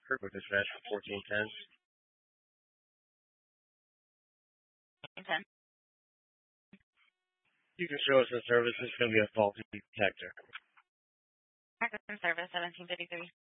Kirkwood Dispatch for 1410. 10. You can show us the service. It's going to be a faulty detector. Access service 1753.